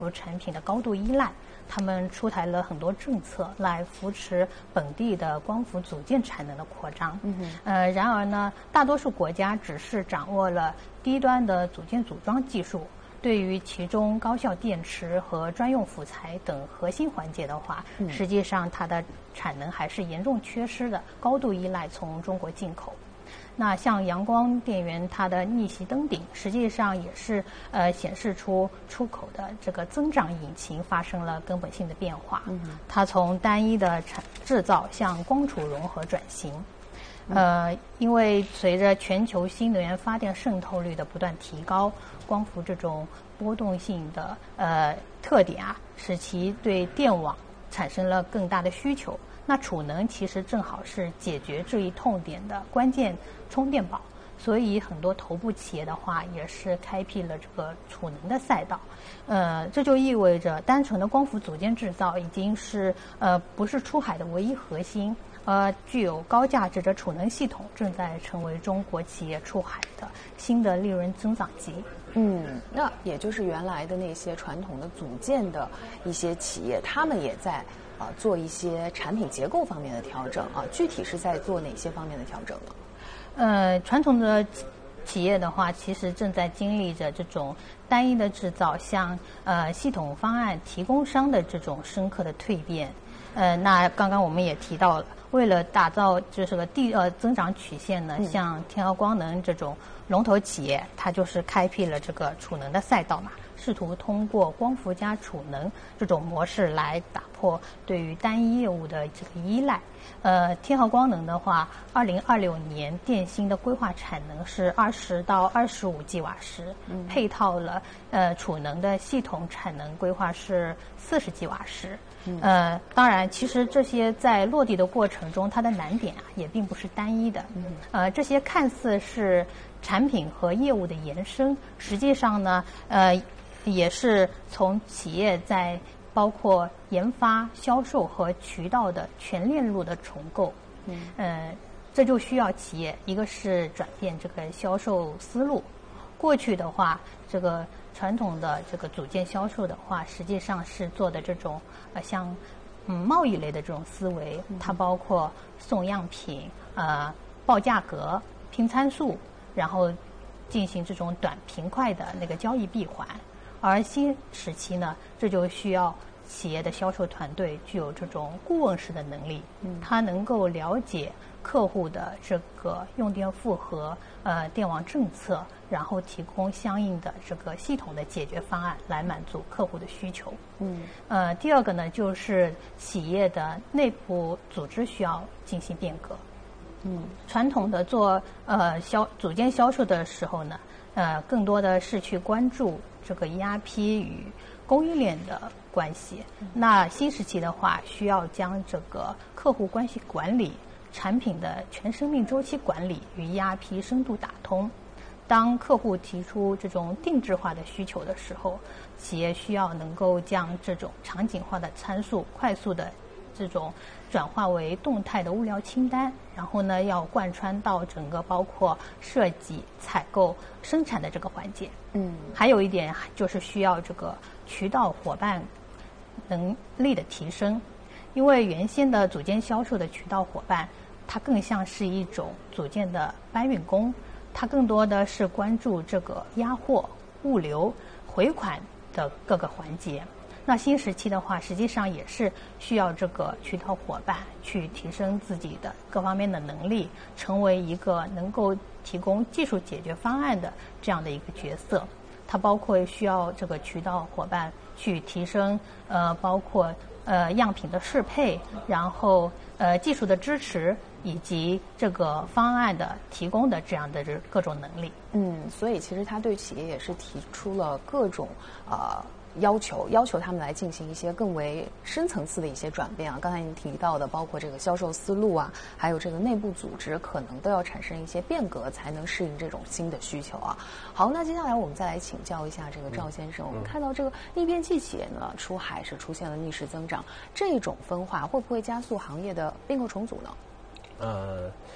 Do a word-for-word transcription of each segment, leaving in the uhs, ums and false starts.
产品的高度依赖，他们出台了很多政策来扶持本地的光伏组件产能的扩张。嗯哼。呃，然而呢，大多数国家只是掌握了低端的组件组装技术，对于其中高效电池和专用辅材等核心环节的话，嗯、实际上它的产能还是严重缺失的，高度依赖从中国进口。那像阳光电源，它的逆袭登顶，实际上也是呃显示出出口的这个增长引擎发生了根本性的变化。嗯，它从单一的产制造向光储融合转型。呃，因为随着全球新能源发电渗透率的不断提高，光伏这种波动性的呃特点啊，使其对电网产生了更大的需求。那储能其实正好是解决这一痛点的关键充电宝，所以很多头部企业的话也是开辟了这个储能的赛道。呃，这就意味着单纯的光伏组件制造已经是呃不是出海的唯一核心，呃，具有高价值的储能系统正在成为中国企业出海的新的利润增长极。 嗯，那也就是原来的那些传统的组件的一些企业，他们也在啊、呃、做一些产品结构方面的调整啊，具体是在做哪些方面的调整呢？ 呃，传统的企业的话，其实正在经历着这种单一的制造向呃系统方案提供商的这种深刻的蜕变。呃，那刚刚我们也提到了，为了打造就是个地呃增长曲线呢，嗯、像天合光能这种龙头企业，它就是开辟了这个储能的赛道嘛，试图通过光伏加储能这种模式来打破对于单一业务的这个依赖。呃，天合光能的话，二零二六年电芯的规划产能是二十到二十五吉瓦时，嗯、配套了呃储能的系统产能规划是四十吉瓦时。嗯、呃，当然，其实这些在落地的过程中，它的难点啊也并不是单一的。嗯、呃，这些看似是产品和业务的延伸，实际上呢，呃，也是从企业在包括研发、销售和渠道的全链路的重构。嗯，呃，这就需要企业一个是转变这个销售思路。过去的话，这个传统的这个组件销售的话，实际上是做的这种呃像嗯贸易类的这种思维，它包括送样品、呃报价格、拼参数，然后进行这种短平快的那个交易闭环。而新时期呢，这就需要企业的销售团队具有这种顾问式的能力，嗯，它能够了解客户的这个用电负荷、呃电网政策，然后提供相应的这个系统的解决方案来满足客户的需求。嗯，呃，第二个呢，就是企业的内部组织需要进行变革。嗯，传统的做呃销组件销售的时候呢，呃，更多的是去关注这个 E R P 与供应链的关系。那新时期的话，需要将这个客户关系管理、产品的全生命周期管理与 E R P 深度打通。当客户提出这种定制化的需求的时候，企业需要能够将这种场景化的参数快速的这种转化为动态的物料清单，然后呢，要贯穿到整个包括设计、采购、生产的这个环节。嗯，还有一点就是需要这个渠道伙伴能力的提升，因为原先的组件销售的渠道伙伴，它更像是一种组件的搬运工，它更多的是关注这个压货、物流、回款的各个环节。那新时期的话，实际上也是需要这个渠道伙伴去提升自己的各方面的能力，成为一个能够提供技术解决方案的这样的一个角色。它包括需要这个渠道伙伴去提升呃，包括呃样品的适配，然后呃技术的支持，以及这个方案的提供的这样的这各种能力。 嗯，所以其实他对企业也是提出了各种呃。要求要求他们来进行一些更为深层次的一些转变啊，刚才您提到的，包括这个销售思路啊，还有这个内部组织，可能都要产生一些变革，才能适应这种新的需求啊。好，那接下来我们再来请教一下这个赵先生，我们看到这个逆变器企业呢，出海是出现了逆势增长，这种分化会不会加速行业的并购重组呢？ 呃。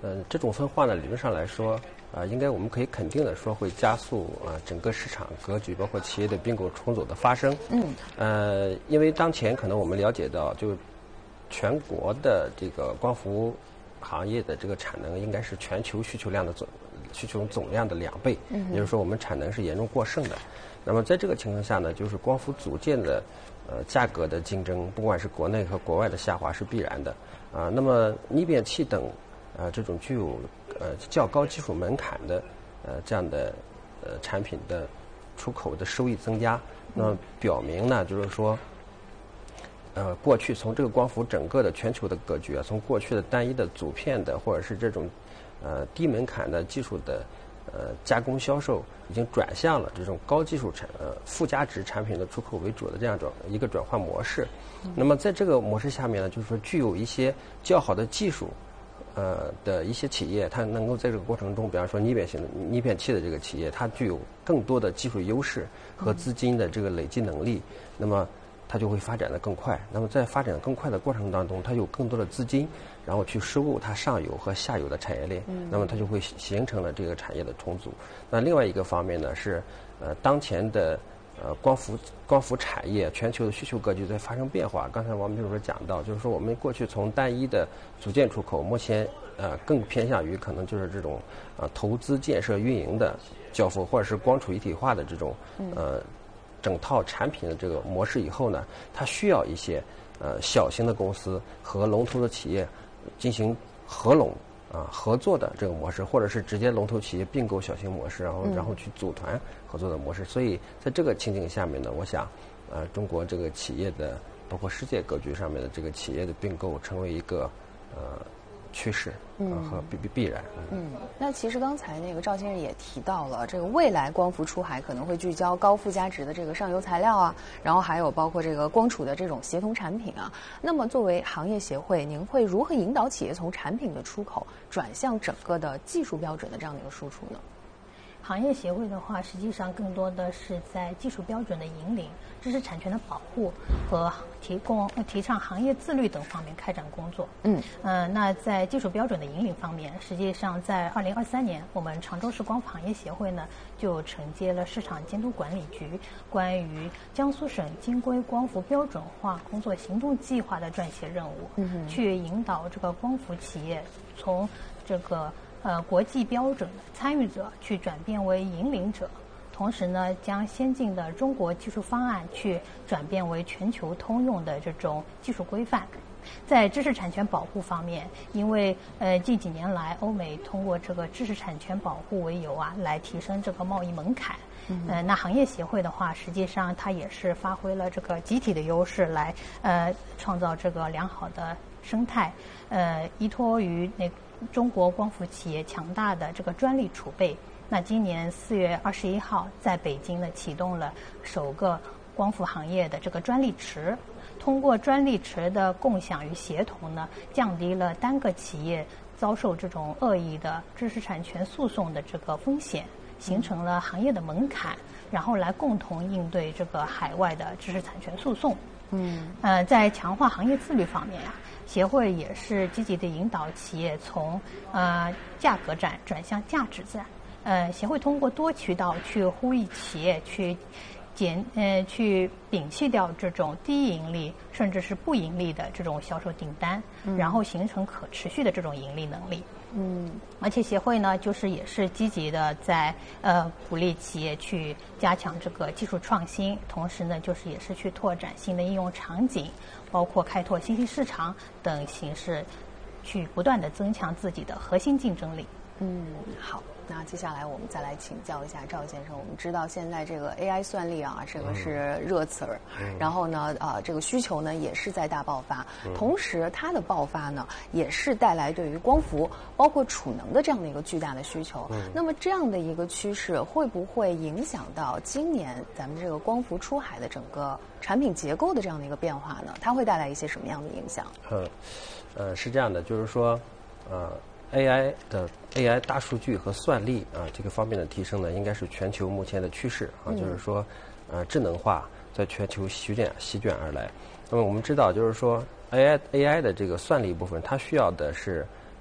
呃，这种分化呢，理论上来说，啊、呃，应该我们可以肯定的说，会加速啊、呃、整个市场格局，包括企业的并购重组的发生。嗯。呃，因为当前可能我们了解到，就全国的这个光伏行业的这个产能，应该是全球需求量的总需求总量的两倍。嗯。也就是说，我们产能是严重过剩的。那么在这个情况下呢，就是光伏组件的呃价格的竞争，不管是国内和国外的下滑是必然的。啊、呃，那么逆变器等。呃，这种具有呃较高技术门槛的呃这样的呃产品的出口的收益增加，那么表明呢，就是说，呃，过去从这个光伏整个的全球的格局啊，从过去的单一的组片的或者是这种呃低门槛的技术的呃加工销售，已经转向了这种高技术产呃附加值产品的出口为主的这样转一个转换模式。那么在这个模式下面呢，就是说具有一些较好的技术。呃的一些企业，它能够在这个过程中，比方说逆变型的逆变器的这个企业，它具有更多的技术优势和资金的这个累积能力，那么它就会发展的更快。那么在发展更快的过程当中，它有更多的资金，然后去收购它上游和下游的产业链，那么它就会形成了这个产业的重组。那另外一个方面呢是，呃，当前的。呃，光伏光伏产业全球的需求格局在发生变化。刚才王秘书说讲到，就是说我们过去从单一的组件出口，目前呃更偏向于可能就是这种呃投资建设运营的交付，或者是光储一体化的这种呃整套产品的这个模式以后呢，它需要一些呃小型的公司和龙头的企业进行合拢。啊，合作的这个模式，或者是直接龙头企业并购小型模式，然后然后去组团合作的模式。所以在这个情景下面呢，我想，呃，中国这个企业的包括世界格局上面的这个企业的并购，成为一个呃趋势呃和必必必然。 嗯，那其实刚才那个赵先生也提到了，这个未来光伏出海可能会聚焦高附加值的这个上游材料啊，然后还有包括这个光储的这种协同产品啊。那么作为行业协会，您会如何引导企业从产品的出口转向整个的技术标准的这样的一个输出呢？ 行业协会的话，实际上更多的是在技术标准的引领、知识产权的保护和提供、提倡行业自律等方面开展工作。嗯，呃，那在技术标准的引领方面，实际上在二零二三年，我们常州市光伏行业协会呢就承接了市场监督管理局关于江苏省金规光伏标准化工作行动计划的撰写任务，嗯，去引导这个光伏企业从这个。呃，国际标准的参与者去转变为引领者，同时呢，将先进的中国技术方案去转变为全球通用的这种技术规范。在知识产权保护方面，因为呃近几年来，欧美通过这个知识产权保护为由啊，来提升这个贸易门槛。嗯、呃，那行业协会的话，实际上它也是发挥了这个集体的优势，来呃创造这个良好的生态。呃，依托于那中国光伏企业强大的这个专利储备，那今年四月二十一号，在北京呢启动了首个光伏行业的这个专利池。通过专利池的共享与协同呢，降低了单个企业遭受这种恶意的知识产权诉讼的这个风险，形成了行业的门槛，然后来共同应对这个海外的知识产权诉讼。嗯，呃，在强化行业自律方面啊，协会也是积极的引导企业从呃价格战转向价值战。呃，协会通过多渠道去呼吁企业去减呃去摒弃掉这种低盈利甚至是不盈利的这种销售订单，嗯、然后形成可持续的这种盈利能力。嗯，而且协会呢，就是也是积极的在呃鼓励企业去加强这个技术创新，同时呢，就是也是去拓展新的应用场景，包括开拓新兴市场等形式，去不断的增强自己的核心竞争力。 嗯，好。那接下来我们再来请教一下赵先生。我们知道现在这个 A I 算力啊，这个是热词儿，嗯、然后呢，呃，这个需求呢也是在大爆发，嗯、同时它的爆发呢也是带来对于光伏包括储能的这样的一个巨大的需求。嗯、那么这样的一个趋势会不会影响到今年咱们这个光伏出海的整个产品结构的这样的一个变化呢？它会带来一些什么样的影响？ 嗯，呃，是这样的，就是说，呃。A I 的 A I 大数据和算力啊，这个方面的提升呢，应该是全球目前的趋势啊，嗯、就是说，呃，智能化在全球席卷席卷而来。那么我们知道，就是说 A I A I 的这个算力部分，它需要的是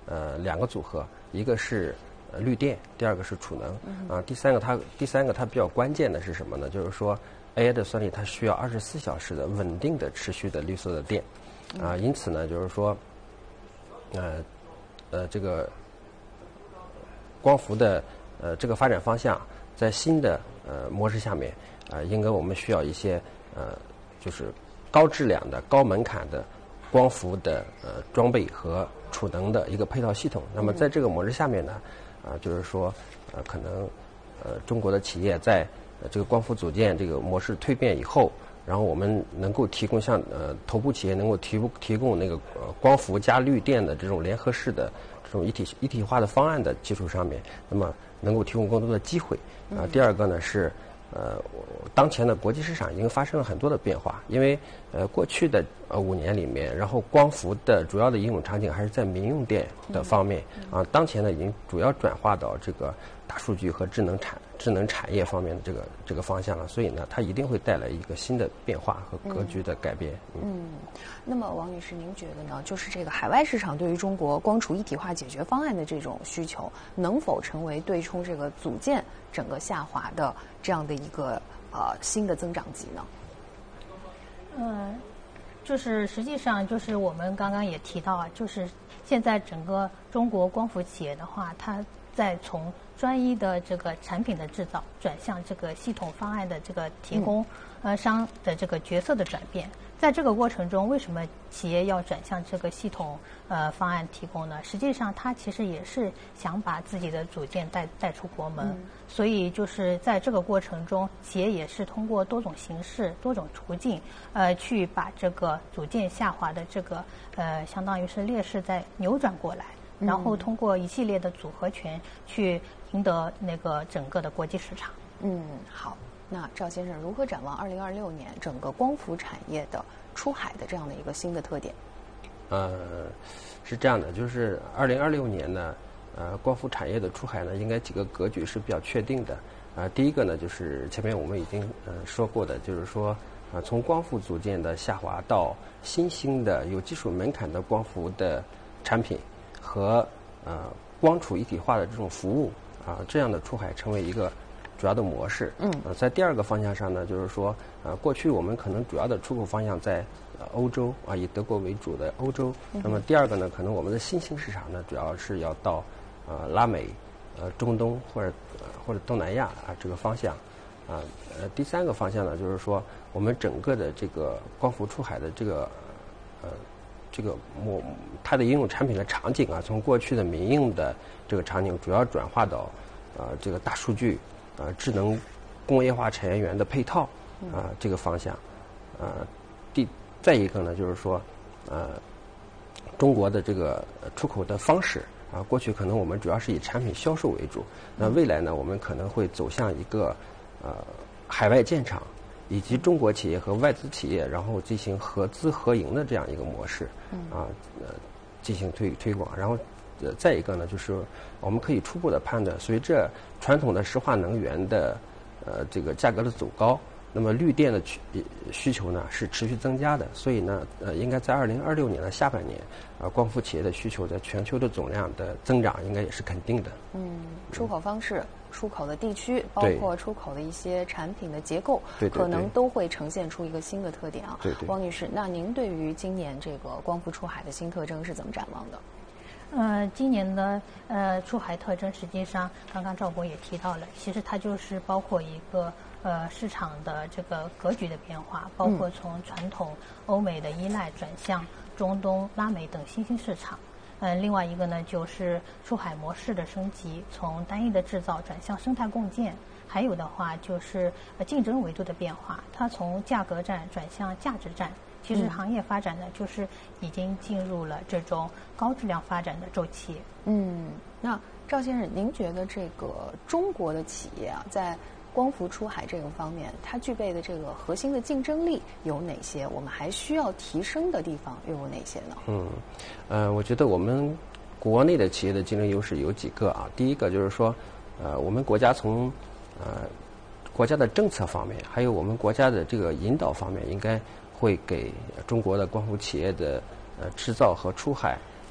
呃两个组合，一个是呃绿电，第二个是储能。啊，第三个它第三个它比较关键的是什么呢？就是说 A I 的算力它需要二十四小时的稳定的持续的绿色的电。啊，因此呢，就是说，呃呃这个光伏的呃这个发展方向，在新的呃模式下面，啊、呃，应该我们需要一些呃就是高质量的、高门槛的光伏的呃装备和储能的一个配套系统。那么在这个模式下面呢，啊、呃，就是说呃可能呃中国的企业在、呃、这个光伏组件这个模式蜕变以后，然后我们能够提供像呃头部企业能够提供提供那个呃光伏加绿电的这种联合式的这种一体一体化的方案的基础上面，那么能够提供更多的机会。啊、呃，第二个呢是。呃，当前的国际市场已经发生了很多的变化，因为呃过去的呃五年里面，然后光伏的主要的应用场景还是在民用电的方面啊，当前呢已经主要转化到这个大数据和智能产智能产业方面的这个这个方向了，所以呢，它一定会带来一个新的变化和格局的改变。 嗯，嗯那么王女士，您觉得呢？就是这个海外市场对于中国光储一体化解决方案的这种需求，能否成为对冲这个组件整个下滑的这样的一个呃新的增长极呢？ 嗯，就是实际上就是我们刚刚也提到啊，就是现在整个中国光伏企业的话，它在从专一的这个产品的制造转向这个系统方案的这个提供呃商的这个角色的转变。在这个过程中，为什么企业要转向这个系统呃方案提供呢？实际上，它其实也是想把自己的组件带带出国门，嗯、所以就是在这个过程中，企业也是通过多种形式、多种途径，呃，去把这个组件下滑的这个呃，相当于是劣势再扭转过来，然后通过一系列的组合拳去赢得那个整个的国际市场。 嗯，好。那赵先生如何展望二零二六年整个光伏产业的出海的这样的一个新的特点？ 呃，是这样的，就是二零二六年呢，呃，光伏产业的出海呢，应该几个格局是比较确定的。啊、呃，第一个呢，就是前面我们已经呃说过的，就是说啊、呃，从光伏组件的下滑到新兴的有技术门槛的光伏的产品和呃光储一体化的这种服务啊、呃，这样的出海成为一个主要的模式。嗯，呃，在第二个方向上呢，就是说，呃，过去我们可能主要的出口方向在呃欧洲啊，以德国为主的欧洲。嗯、那么第二个呢，可能我们的新兴市场呢，主要是要到呃拉美、呃中东或者、呃、或者东南亚啊这个方向。啊，呃，第三个方向呢，就是说我们整个的这个光伏出海的这个呃这个模它的应用产品的场景啊，从过去的民用的这个场景，主要转化到呃这个大数据。呃，智能工业化产业园的配套啊、呃，这个方向，呃，第再一个呢，就是说，呃，中国的这个出口的方式啊、呃，过去可能我们主要是以产品销售为主，那未来呢，我们可能会走向一个呃海外建厂，以及中国企业和外资企业，然后进行合资合营的这样一个模式，啊，呃，进行推推广，然后。呃，再一个呢，就是我们可以初步的判断，随着传统的石化能源的呃这个价格的走高，那么绿电的需需求呢是持续增加的，所以呢，呃，应该在二零二六年的下半年，啊、呃，光伏企业的需求在全球的总量的增长应该也是肯定的。 嗯，出口方式、出口的地区，包括出口的一些产品的结构， 对对对可能都会呈现出一个新的特点啊。 对对。 王女士，那您对于今年这个光伏出海的新特征是怎么展望的？ 呃，今年的呃出海特征，实际上刚刚赵博也提到了，其实它就是包括一个呃市场的这个格局的变化，包括从传统欧美的依赖转向中东、拉美等新兴市场。呃，另外一个呢，就是出海模式的升级，从单一的制造转向生态共建。还有的话就是呃竞争维度的变化，它从价格战转向价值战。其实行业发展呢，就是已经进入了这种高质量发展的周期。 嗯，那赵先生，您觉得这个中国的企业啊，在光伏出海这个方面，它具备的这个核心的竞争力有哪些？我们还需要提升的地方又有哪些呢？ 嗯，呃，我觉得我们国内的企业的竞争优势有几个啊。第一个就是说，呃，我们国家从呃国家的政策方面，还有我们国家的这个引导方面，应该会给中国的光伏企业的呃制造和出海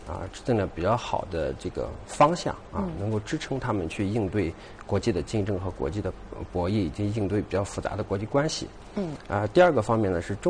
啊制定了比较好的这个方向啊，能够支撑他们去应对国际的竞争和国际的博弈，以及应对比较复杂的国际关系。嗯，啊，第二个方面呢是中。